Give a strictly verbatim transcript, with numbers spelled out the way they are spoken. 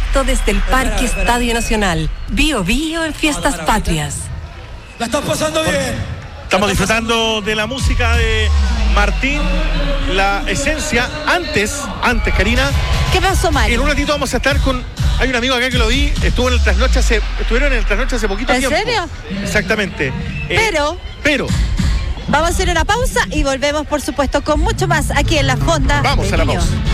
directo desde el Parque Estadio Nacional. Bio Bio en Fiestas Patrias. La estás pasando bien. Estamos disfrutando de la música de Martín, la esencia. Antes, antes, Karina. ¿Qué pasó, Mario? En un ratito vamos a estar con... Hay un amigo acá que lo vi, estuvo en el trasnoche hace... Estuvieron en el trasnoche hace poquito ¿En tiempo. serio? Exactamente. Eh, Pero... Pero... Vamos a hacer una pausa y volvemos, por supuesto, con mucho más aquí en La Fonda. Vamos a la pausa.